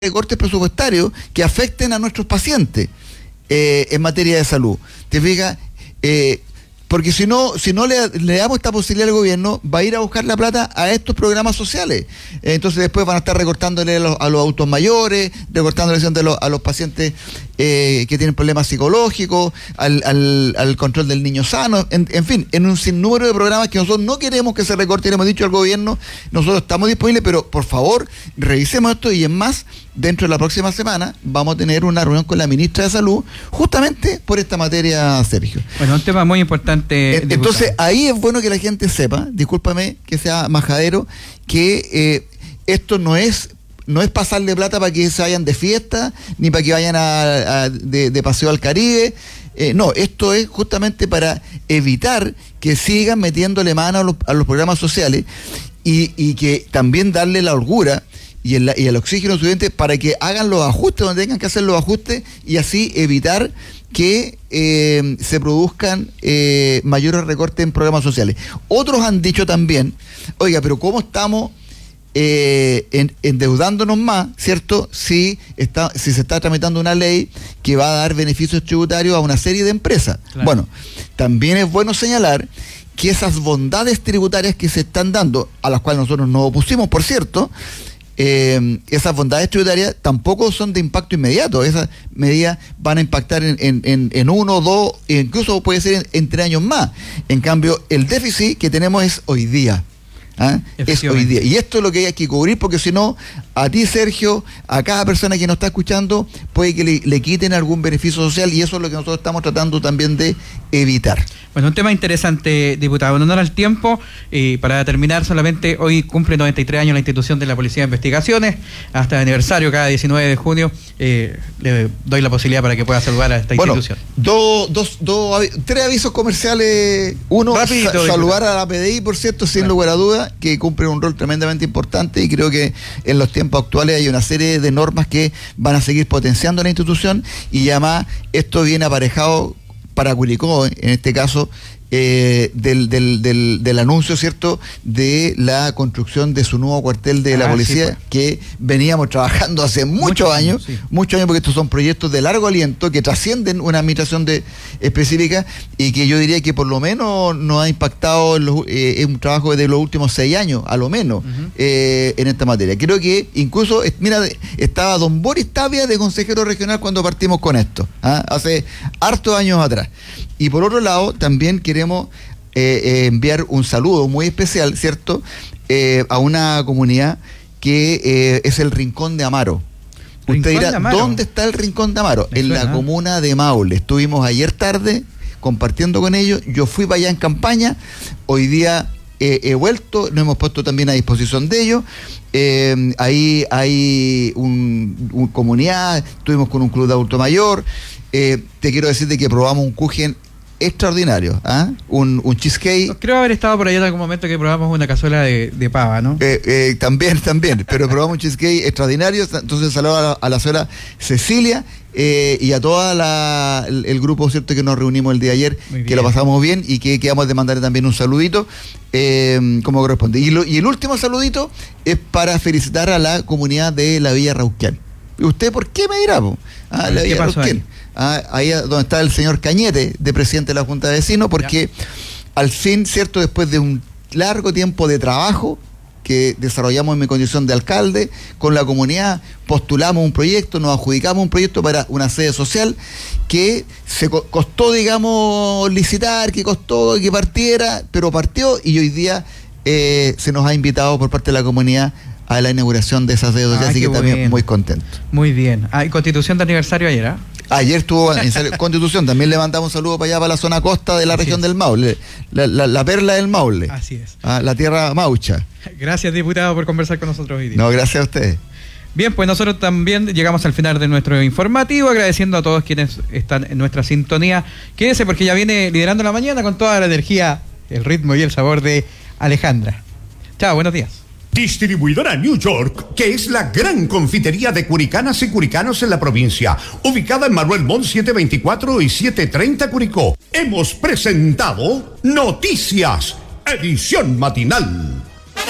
recortes presupuestarios que afecten a nuestros pacientes en materia de salud. ¿Te fijas? Porque si no le damos esta posibilidad al gobierno, va a ir a buscar la plata a estos programas sociales. Entonces después van a estar recortándole a los adultos mayores, recortándole a los pacientes que tienen problemas psicológicos, al control del niño sano, en fin, en un sinnúmero de programas que nosotros no queremos que se recorten. Le hemos dicho al gobierno, nosotros estamos disponibles, pero por favor, revisemos esto. Y en más, dentro de la próxima semana vamos a tener una reunión con la ministra de Salud justamente por esta materia, Sergio. Bueno, un tema muy importante. Entonces, ahí es bueno que la gente sepa, discúlpame que sea majadero, que esto no es pasarle plata para que se vayan de fiesta, ni para que vayan de paseo al Caribe. No, esto es justamente para evitar que sigan metiéndole mano a los programas sociales y que también darle la holgura y el oxígeno suficiente para que hagan los ajustes donde tengan que hacer los ajustes y así evitar que se produzcan mayores recortes en programas sociales. Otros han dicho también, oiga, pero ¿cómo estamos endeudándonos más, ¿cierto? Si se está tramitando una ley que va a dar beneficios tributarios a una serie de empresas. Claro. Bueno, también es bueno señalar que esas bondades tributarias que se están dando, a las cuales nosotros nos opusimos, por cierto, esas bondades tributarias tampoco son de impacto inmediato. Esas medidas van a impactar en 1, 2, incluso puede ser en 3 años más. En cambio, el déficit que tenemos es hoy día. Es hoy día. Y esto es lo que hay que cubrir, porque si no, a ti, Sergio, a cada persona que nos está escuchando, puede que le quiten algún beneficio social, y eso es lo que nosotros estamos tratando también de evitar. Bueno, un tema interesante, diputado. En honor al tiempo, para terminar, solamente hoy cumple 93 años la institución de la Policía de Investigaciones. Hasta el aniversario, cada 19 de junio, le doy la posibilidad para que pueda saludar a esta institución. 3 avisos comerciales. Uno, saludar a la PDI, por cierto, sin lugar a duda, que cumple un rol tremendamente importante, y creo que en los tiempos actuales hay una serie de normas que van a seguir potenciando la institución, y además esto viene aparejado para Curicó, en este caso, del anuncio, ¿cierto?, de la construcción de su nuevo cuartel de la policía, sí, pues, que veníamos trabajando hace muchos años, porque estos son proyectos de largo aliento que trascienden una administración específica, y que yo diría que por lo menos nos ha impactado en un trabajo de los últimos 6 años, a lo menos, en esta materia. Creo que incluso, mira, estaba don Boris Tapia de consejero regional cuando partimos con esto, hace hartos años atrás. Y por otro lado, también queremos enviar un saludo muy especial, ¿cierto?, a una comunidad que es el Rincón de Amaro. Usted dirá, ¿dónde está el Rincón de Amaro? En la comuna de Maule. Estuvimos ayer tarde compartiendo con ellos. Yo fui para allá en campaña. Hoy día he vuelto, nos hemos puesto también a disposición de ellos. Ahí hay una comunidad, estuvimos con un club de adulto mayor. Te quiero decir de que probamos un kuchen extraordinario, un cheesecake. Creo haber estado por allá en algún momento que probamos una cazuela de pava, ¿no? También, pero probamos un cheesecake extraordinario. Entonces saludo a la señora Cecilia y a todo el grupo, ¿cierto?, que nos reunimos el día de ayer, que lo pasamos bien, y que quedamos de mandarle también un saludito como corresponde. Y el último saludito es para felicitar a la comunidad de la Villa Rauquén. ¿Y usted por qué me dirá? La Villa Rauquén. Ahí donde está el señor Cañete, de presidente de la Junta de Vecinos, porque al fin, ¿cierto?, después de un largo tiempo de trabajo que desarrollamos en mi condición de alcalde, con la comunidad postulamos un proyecto, nos adjudicamos un proyecto para una sede social que se costó, digamos, licitar, que costó que partiera, pero partió, y hoy día se nos ha invitado por parte de la comunidad a la inauguración de esa sede social, así que también muy contento. Muy bien. ¿Hay constitución de aniversario ayer? Ayer estuvo en Constitución, también le mandamos un saludo para allá, para la zona costa de la región del Maule, la perla del Maule. Así es. La tierra maucha. Gracias, diputado, por conversar con nosotros hoy día. No, gracias a ustedes. Bien, pues nosotros también llegamos al final de nuestro informativo, agradeciendo a todos quienes están en nuestra sintonía. Quédese, porque ya viene liderando la mañana con toda la energía, el ritmo y el sabor de Alejandra. Chao, buenos días. Distribuidora New York, que es la gran confitería de curicanas y curicanos en la provincia, ubicada en Manuel Montt 724 y 730 Curicó. Hemos presentado Noticias, edición matinal.